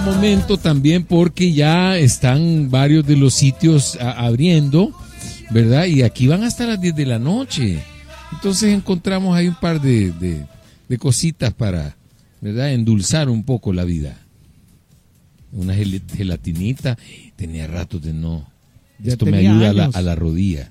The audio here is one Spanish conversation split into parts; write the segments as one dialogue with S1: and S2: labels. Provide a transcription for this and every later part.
S1: momento también porque ya están varios de los sitios abriendo, ¿verdad? Y aquí van hasta las 10 de la noche. Entonces encontramos ahí un par de cositas para, ¿verdad?, endulzar un poco la vida. Una gelatinita, tenía rato de no.
S2: Ya
S1: esto me ayuda
S2: años.
S1: a la rodilla.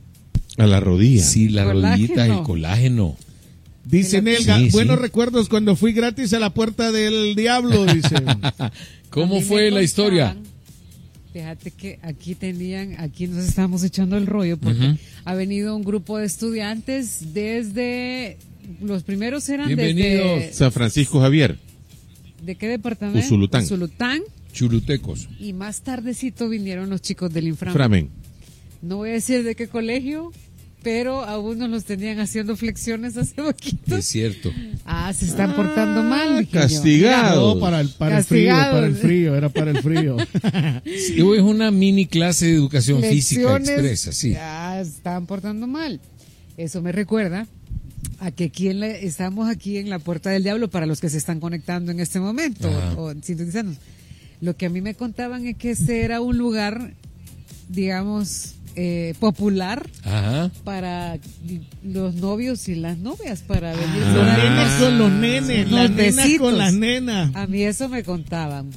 S3: A la rodilla.
S1: Sí, la rodillita, el colágeno.
S2: Dice Nelga,
S1: Sí,
S2: buenos
S1: sí.
S2: recuerdos cuando fui gratis a la Puerta del Diablo, dice.
S1: ¿Cómo
S4: A mí
S1: fue
S4: me
S1: la historia?
S4: contaban, fíjate que aquí nos estamos echando el rollo porque
S1: Ujú.
S4: ha venido un grupo de estudiantes desde, los primeros eran
S1: Bienvenidos.
S4: desde,
S3: San Francisco Javier.
S4: ¿de qué departamento?
S3: Usulután.
S4: Usulután,
S1: Churutecos.
S4: y más tardecito vinieron los chicos del Inframen.
S3: Framen.
S4: No voy a decir de qué colegio, pero a unos los tenían haciendo flexiones hace poquito.
S1: Es cierto.
S4: Se están portando mal. dije yo.
S3: Castigado.
S2: No, para el frío,
S4: Castigado.
S2: para el frío, era para el frío.
S1: Sí, hoy es una mini clase de educación física
S4: Lecciones,
S1: expresa, sí.
S4: Ya están portando mal. Eso me recuerda a que estamos aquí en la Puerta del Diablo para los que se están conectando en este momento
S1: Ajá.
S4: o sintonizando. Lo que a mí me contaban es que este era un lugar, digamos, popular
S1: Ajá.
S4: para los novios y las novias, para venir
S2: Los
S4: por ahí.
S2: nenes con los nenes, las
S4: Los
S2: nenas
S4: besitos.
S2: con las nenas.
S4: A mí eso me contaban,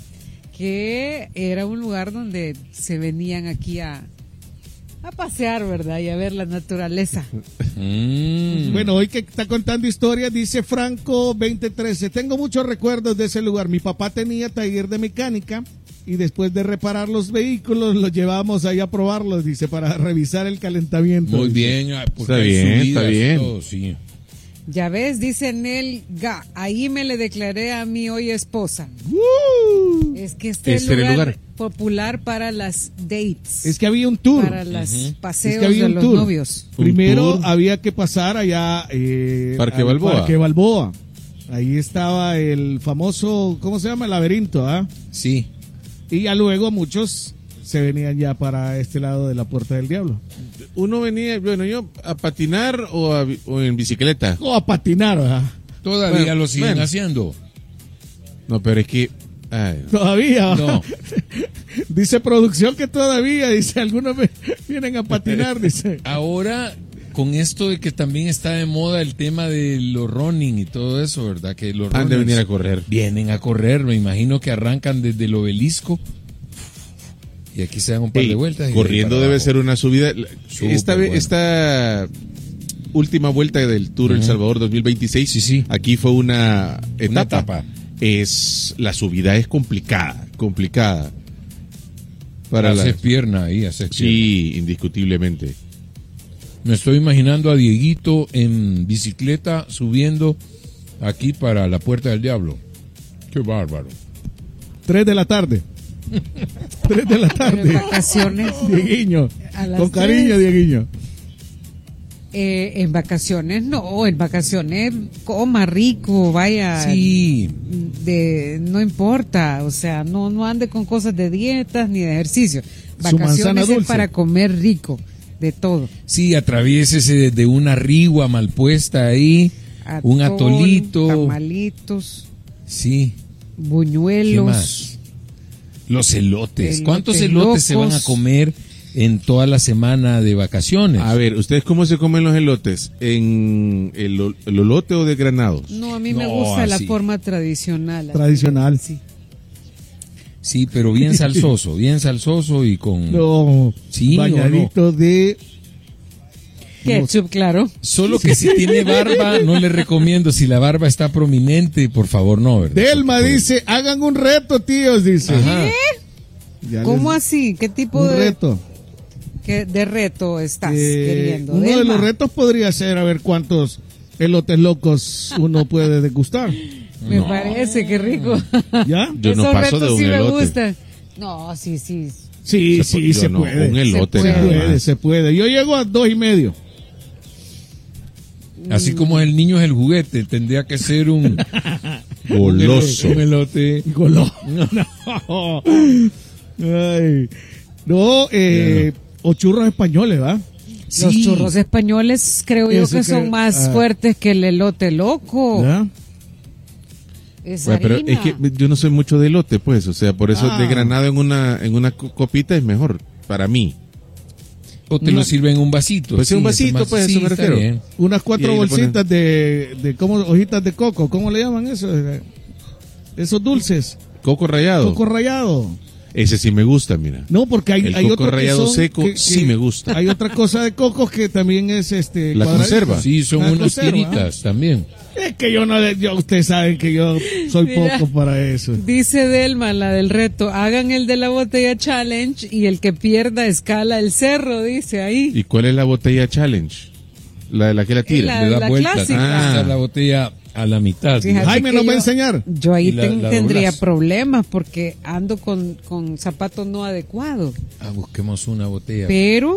S4: que era un lugar donde se venían aquí a pasear, ¿verdad? Y a ver la naturaleza.
S2: Bueno, hoy que está contando historias, dice Franco 2013, tengo muchos recuerdos de ese lugar. Mi papá tenía taller de mecánica y después de reparar los vehículos los llevábamos ahí a probarlos, dice, para revisar el calentamiento.
S1: Muy
S2: dice.
S1: bien. Porque
S3: Está
S1: hay
S3: bien,
S1: subidas
S3: está
S1: y
S3: bien.
S1: todo, sí.
S4: Ya ves, dice Nelga, ahí me le declaré a mi hoy esposa. Es que este
S3: Ese era el
S4: lugar,
S3: lugar.
S4: popular para las dates,
S2: Es que había un tour.
S4: para los paseos
S2: Es que había
S4: de
S2: un
S4: los
S2: tour.
S4: novios.
S3: Un
S2: Primero
S3: tour.
S2: había que pasar allá
S3: Parque
S2: al
S3: Balboa.
S2: Parque Balboa. Ahí estaba el famoso, ¿cómo se llama? El laberinto, ¿ah?
S1: Sí.
S2: Y ya luego muchos se venían ya para este lado de la Puerta del Diablo.
S3: Uno venía, bueno, yo a patinar o en bicicleta.
S2: O a patinar, ¿verdad?
S1: Todavía
S3: Bueno,
S1: lo siguen
S3: bueno.
S1: haciendo.
S3: No, pero es que... ay,
S2: Todavía.
S1: No.
S2: Dice producción que todavía, dice, algunos vienen a patinar, dice.
S1: Ahora, con esto de que también está de moda el tema de los running y todo eso, ¿verdad? Que los
S3: han de
S1: runners
S3: venir a correr.
S1: vienen a correr, me imagino que arrancan desde el obelisco y aquí se dan un par de
S3: Ey,
S1: vueltas. Y
S3: corriendo
S1: para
S3: debe
S1: abajo.
S3: ser una subida.
S1: Súper bueno.
S3: Esta última vuelta del Tour El Salvador 2026,
S1: Sí, sí.
S3: aquí fue una etapa.
S1: etapa.
S3: La subida es complicada. Para
S1: Haces
S3: la,
S1: pierna ahí, haces pierna.
S3: sí, indiscutiblemente.
S1: Me estoy imaginando a Dieguito en bicicleta subiendo aquí para la Puerta del Diablo. Qué bárbaro.
S2: 3 de la tarde. 3 de la
S4: Pero en
S2: tarde.
S4: vacaciones,
S2: Dieguiño.
S4: A las
S2: Con cariño,
S4: 3.
S2: Dieguiño.
S4: en vacaciones coma rico, vaya.
S1: Sí,
S4: No importa, o sea, no ande con cosas de dietas ni de ejercicio.
S2: Su manzana
S4: Vacaciones es
S2: dulce.
S4: para comer rico, de todo.
S1: sí, atraviésese desde una rigua mal puesta ahí, un
S4: Atol,
S1: atolito.
S4: tamalitos,
S1: Sí, ¿qué
S4: buñuelos.
S1: más? Los elotes.
S4: Elotes
S1: ¿Cuántos elotes se van a
S4: locos.
S1: comer en toda la semana de vacaciones?
S3: A ver, ¿ustedes cómo se comen los elotes? ¿En el olote o de granados?
S4: No, a mí me
S1: No,
S4: gusta la
S1: así.
S4: forma tradicional.
S2: Tradicional.
S4: Sí.
S1: Sí, pero bien salsoso y con...
S2: No,
S1: Sí,
S2: bañadito de...
S4: Ketchup, claro.
S1: Solo que si tiene barba, no le recomiendo. Si la barba está prominente, por favor, no, ¿verdad?
S2: Delma dice, hagan un reto, tíos, dice.
S1: Ajá.
S2: Ya
S4: ¿Cómo
S2: les-
S4: así? ¿Qué tipo
S2: Un
S4: de
S2: reto.
S4: de reto estás queriendo?
S2: Uno de
S4: Delma?
S2: los retos podría ser a ver cuántos elotes locos uno puede degustar.
S4: Me parece, qué rico.
S2: ¿Ya?
S3: Yo no
S4: Esos
S3: paso
S4: retos
S3: de un
S4: sí me
S3: elote.
S4: gustan. No, sí.
S2: Sí,
S3: Yo
S2: se
S3: no,
S2: puede.
S3: un elote
S4: puede.
S3: nada más.
S2: Se puede. Yo llego a 2.5.
S1: Así como el niño es el juguete, tendría que ser un
S3: Goloso.
S1: un elote.
S2: Golo. No. Ay. No, o churros españoles, ¿va?
S4: Los
S1: Sí.
S4: churros españoles creo yo
S2: Eso
S4: que son
S2: que-
S4: más fuertes que el elote loco.
S2: ¿Ya?
S4: Es
S3: Bueno, pero
S4: harina.
S3: es que yo no soy mucho de elote, pues, o sea, por eso
S2: Ah.
S3: desgranado en una copita es mejor para mí.
S1: O te lo sirven en un vasito.
S3: Pues sí, un vasito,
S1: está más-
S3: pues, a eso me
S1: está
S3: refiero.
S1: bien.
S2: Unas
S3: Y
S2: 4
S3: ahí le
S2: bolsitas de ¿cómo? Hojitas de coco, ¿cómo le llaman eso? Esos dulces,
S3: Coco rallado.
S2: coco rallado.
S3: Ese sí me gusta, mira.
S2: No, porque hay
S3: El coco
S2: otro que
S3: rallado
S2: son
S3: seco sí me gusta.
S2: Hay otra cosa de coco que también es
S3: La
S2: cuadradito.
S3: conserva.
S1: Sí, son
S2: La
S1: unas
S2: conserva,
S1: tiritas también.
S2: Es que ustedes saben que yo soy
S4: Mira.
S2: poco para eso.
S4: Dice Delma, la del reto, hagan el de la botella challenge y el que pierda escala el cerro, dice ahí.
S3: ¿Y cuál es la botella challenge? La de la que la tira.
S1: Le da
S4: la
S1: vuelta.
S4: clásica.
S1: Está la botella a la mitad.
S4: Fíjate
S2: Jaime
S4: que
S2: nos va a
S4: yo-
S2: enseñar.
S4: Yo ahí
S1: Y la
S4: tendría
S1: doblas.
S4: problemas porque ando con zapatos no adecuados.
S1: Busquemos una botella.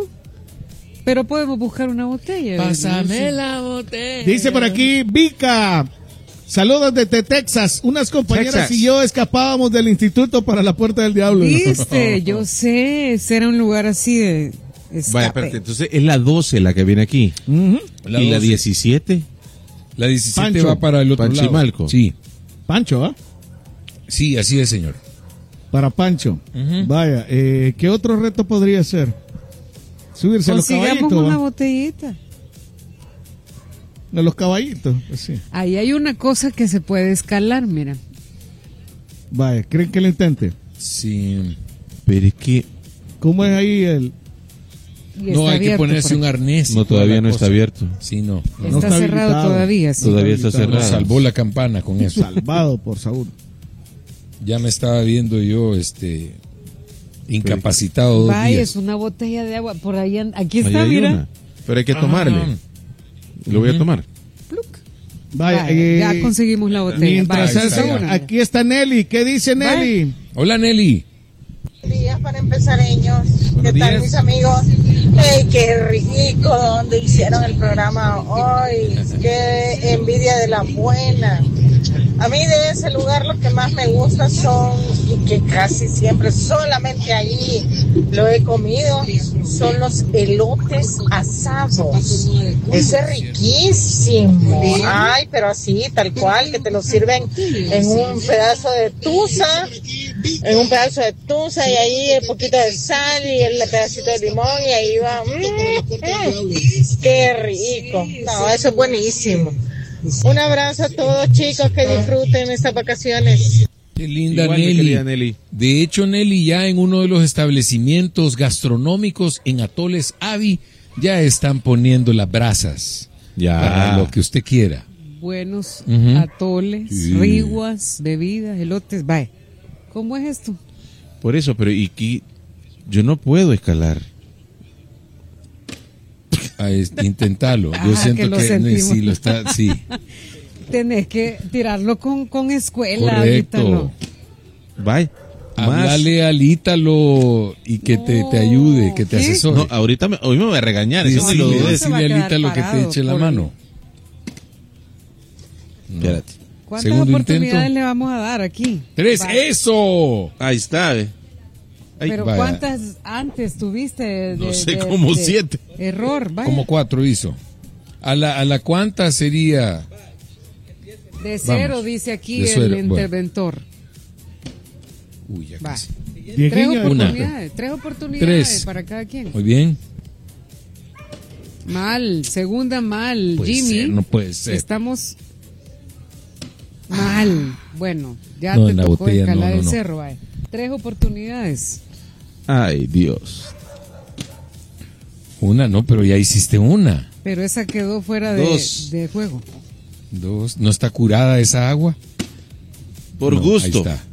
S4: Pero podemos buscar una botella.
S1: Pásame la botella.
S2: Dice por aquí Vika. Saludos desde Texas. Unas compañeras
S3: Texas.
S2: y yo escapábamos del instituto para la Puerta del Diablo.
S4: Viste, yo sé, ese era un lugar así de escape.
S3: Vaya, espérate, entonces es la 12 la que viene aquí.
S2: Ujú.
S3: ¿Y la
S1: 12?
S3: 17?
S1: La 17
S2: Pancho.
S1: va para el otro
S3: Panchimalco.
S1: lado. Sí,
S2: Pancho, ¿ah?
S1: sí, así es, señor.
S2: Para Pancho.
S1: Ujú.
S2: Vaya, ¿qué otro reto podría ser? Subirse a los
S4: Consigamos
S2: caballitos.
S4: una
S2: ¿va?
S4: botellita.
S2: A los caballitos, pues sí.
S4: Ahí hay una cosa que se puede escalar, mira.
S2: Vaya, ¿creen que lo intente?
S1: Sí.
S3: Pero es que
S2: ¿Cómo es ahí el...?
S4: Y
S1: No,
S4: está
S1: hay que
S4: abierto
S1: ponerse
S4: por
S1: un arnés. y
S3: no,
S1: toda
S3: todavía
S1: la
S3: no está
S1: cosa.
S3: abierto.
S1: Sí, no.
S2: No
S4: Está
S2: está
S4: cerrado
S2: habilitado.
S4: todavía. Sí.
S3: Todavía está
S2: habilitado.
S1: Nos
S3: cerrado.
S1: salvó la campana con eso.
S2: Salvado por Saúl.
S1: Ya me estaba viendo yo, incapacitado 2
S4: Vaya,
S1: días.
S4: es una botella de agua. Por ahí, aquí
S3: Ahí
S4: está,
S3: hay
S4: mira.
S3: una. Pero hay que tomarle. Lo voy a tomar.
S4: Pluc.
S2: Vaya,
S4: Vaya, ya conseguimos la botella.
S2: Mientras
S4: Vaya,
S2: hace-
S1: está
S4: una.
S2: aquí está Nelly. ¿Qué dice Nelly?
S1: Hola, Nelly.
S5: Días para empezareños. ¿Qué
S1: Buenos
S5: tal,
S1: días.
S5: mis amigos? ¡Ey, qué rico! ¿Dónde hicieron el programa hoy? ¡Qué envidia de la buena! A mí de ese lugar lo que más me gusta son, y que casi siempre solamente allí lo he comido, son los elotes asados. Eso es riquísimo. Ay, pero así, tal cual, que te lo sirven en un pedazo de tusa, y ahí un poquito de sal y el pedacito de limón y ahí va. ¡Qué rico! No, eso es buenísimo. Un abrazo a todos, chicos, que disfruten estas vacaciones.
S1: Qué linda
S3: Igual, mi
S1: Nelly.
S3: querida Nelly.
S1: De hecho, Nelly, ya en uno de los establecimientos gastronómicos en Atoles Avi ya están poniendo las brasas.
S3: Ya.
S1: Para lo que usted quiera.
S4: Buenos
S1: Ujú.
S4: atoles,
S1: Sí.
S4: riguas, bebidas, elotes. Vaya. ¿Cómo es esto?
S3: Por eso, pero y que yo no puedo escalar.
S1: Intentarlo. Yo
S4: Ah,
S1: siento
S4: que lo
S1: que
S4: sentimos.
S1: sí, lo está, sí.
S4: Tenés que tirarlo con escuela.
S1: Correcto.
S4: Ítalo.
S3: Bye.
S1: Háblale al Ítalo y que te ayude, que te
S4: ¿Qué?
S1: asesore.
S3: No, hoy me voy a regañar. Eso
S1: Sí,
S3: me lo
S1: sí,
S3: dudé.
S4: se va a
S1: decirle al
S4: quedar
S1: Ítalo que te
S4: parado
S1: eche la
S4: por-
S1: mano.
S3: Espérate.
S4: ¿Cuántas
S1: Segundo
S4: oportunidades
S1: intento.
S4: le vamos a dar aquí?
S1: 3,
S4: Vaya.
S1: ¡eso!
S3: Ahí está, ve. Ay,
S4: Pero
S1: vaya.
S4: ¿cuántas antes tuviste de,
S3: No sé, como 7.
S4: Error, vaya.
S1: Como 4 hizo. ¿A la cuánta sería?
S4: De cero,
S1: Vamos.
S4: dice aquí
S1: De
S4: el
S1: cero, bueno.
S4: interventor.
S1: Uy, ya
S4: Va.
S1: casi.
S4: Tres
S2: Dieguiño,
S4: oportunidades, tres oportunidades
S1: Tres.
S4: para cada quien.
S1: Muy bien.
S4: Mal, segunda mal,
S1: Puede
S4: Jimmy.
S1: ser, no puede ser.
S4: Estamos mal. Bueno, ya
S1: No,
S4: te
S1: en la
S4: tocó
S1: botella,
S4: escalar
S1: no,
S4: el
S1: no.
S4: cerro, vaya. Tres oportunidades.
S3: Ay, Dios.
S1: Una, no, pero ya hiciste una.
S4: Pero esa quedó fuera
S3: Dos.
S4: de juego.
S1: 2. ¿No está curada esa agua?
S3: Por
S1: No,
S3: gusto.
S1: Ahí está.